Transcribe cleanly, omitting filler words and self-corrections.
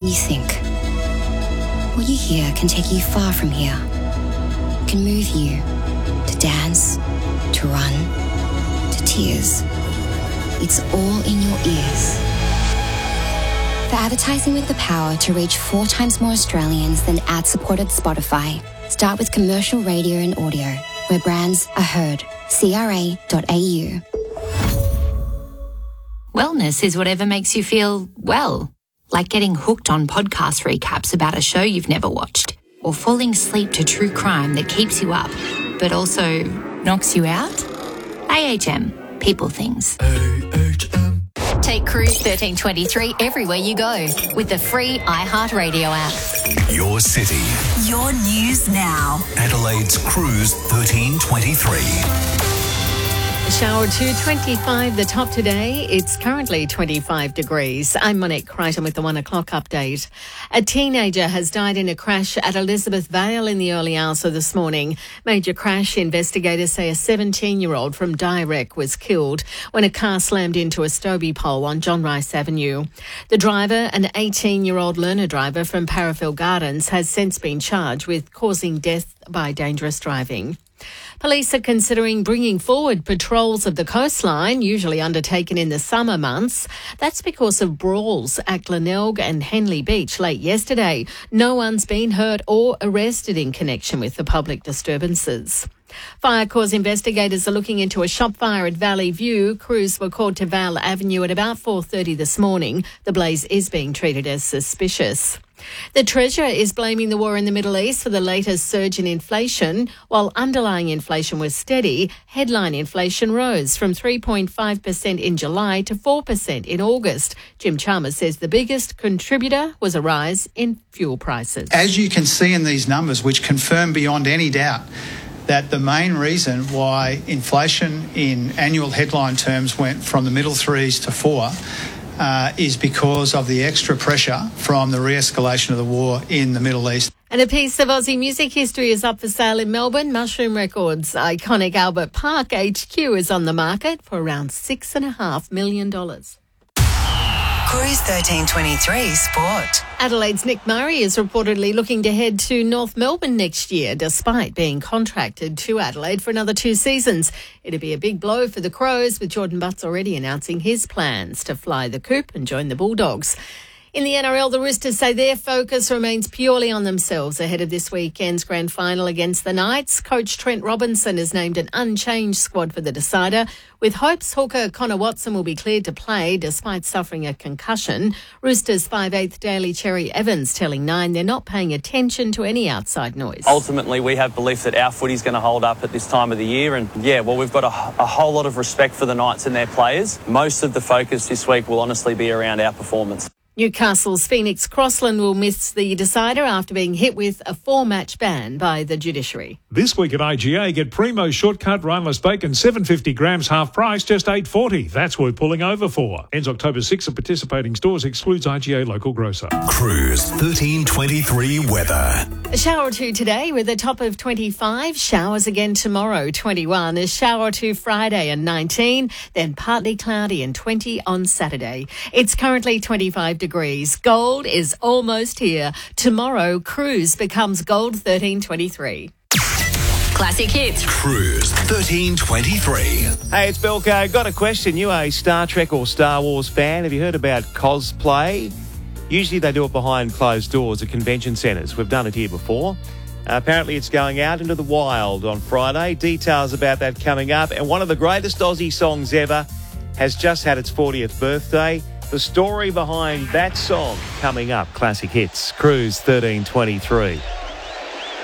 you think. What you hear can take you far from here. It can move you to dance, to run, to tears. It's all in your ears. For advertising with the power to reach 4 times more Australians than ad-supported Spotify, start with commercial radio and audio, where brands are heard. CRA.au. Wellness is whatever makes you feel well, like getting hooked on podcast recaps about a show you've never watched, or falling asleep to true crime that keeps you up, but also knocks you out. AHM. People things. AHM. Take Cruise 1323 everywhere you go with the free iHeartRadio app. Your city. Your news now. Adelaide's Cruise 1323. Shower 2:25, the top today. It's currently 25 degrees. I'm Monique Crichton with the 1 o'clock update. A teenager has died in a crash at Elizabeth Vale in the early hours of this morning. Major crash. Investigators say a 17-year-old from Direct was killed when a car slammed into a Stobie pole on John Rice Avenue. The driver, an 18-year-old learner driver from Parafield Gardens, has since been charged with causing death by dangerous driving. Police are considering bringing forward patrols of the coastline, usually undertaken in the summer months. That's because of brawls at Glenelg and Henley Beach late yesterday. No one's been hurt or arrested in connection with the public disturbances. Fire cause investigators are looking into a shop fire at Valley View. Crews were called to Vale Avenue at about 4:30 this morning. The blaze is being treated as suspicious. The Treasurer is blaming the war in the Middle East for the latest surge in inflation. While underlying inflation was steady, headline inflation rose from 3.5% in July to 4% in August. Jim Chalmers says the biggest contributor was a rise in fuel prices. As you can see in these numbers, which confirm beyond any doubt that the main reason why inflation in annual headline terms went from the middle threes to 4 is because of the extra pressure from the re-escalation of the war in the Middle East. And a piece of Aussie music history is up for sale in Melbourne. Mushroom Records' iconic Albert Park HQ is on the market for around $6.5 million. Cruise 1323 Sport. Adelaide's Nick Murray is reportedly looking to head to North Melbourne next year, despite being contracted to Adelaide for another 2 seasons. It'd be a big blow for the Crows, with Jordan Butts already announcing his plans to fly the coop and join the Bulldogs. In the NRL, the Roosters say their focus remains purely on themselves ahead of this weekend's grand final against the Knights. Coach Trent Robinson has named an unchanged squad for the decider, with hopes hooker Connor Watson will be cleared to play despite suffering a concussion. Roosters 5/8 Daly Cherry Evans telling Nine they're not paying attention to any outside noise. Ultimately, we have belief that our footy's going to hold up at this time of the year, and we've got a whole lot of respect for the Knights and their players. Most of the focus this week will honestly be around our performance. Newcastle's Phoenix Crossland will miss the decider after being hit with a 4-match ban by the judiciary. This week at IGA, get Primo shortcut rineless bacon, 750 grams, half price, just $8.40. That's worth pulling over for. Ends October 6th at participating stores, excludes IGA local grocer. Cruise 1323 weather. A shower or two today with a top of 25. Showers again tomorrow, 21. A shower or two Friday and 19. Then partly cloudy and 20 on Saturday. It's currently 25 degrees. Gold is almost here. Tomorrow, Cruise becomes Gold 1323. Classic hits. Cruise 1323. Hey, it's Belko. Got a question. You a Star Trek or Star Wars fan? Have you heard about cosplay? Usually they do it behind closed doors at convention centres. We've done it here before. Apparently it's going out into the wild on Friday. Details about that coming up. And one of the greatest Aussie songs ever has just had its 40th birthday. The story behind that song coming up. Classic hits. Cruise 1323.